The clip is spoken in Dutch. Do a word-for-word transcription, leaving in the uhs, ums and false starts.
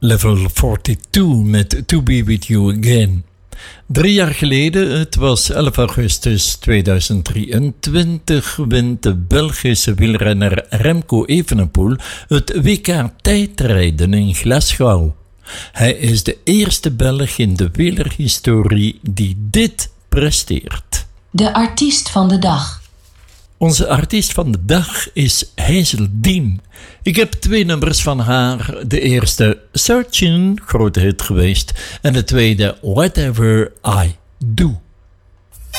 Level forty-two met To Be With You Again. Drie jaar geleden, het was elf augustus tweeduizend drieëntwintig, wint de Belgische wielrenner Remco Evenepoel het W K tijdrijden in Glasgow. Hij is de eerste Belg in de wielerhistorie die dit presteert. De artiest van de dag. Onze artiest van de dag is Hazeldean. Ik heb twee nummers van haar. De eerste, Searching, grote hit geweest. En de tweede, Whatever I Do.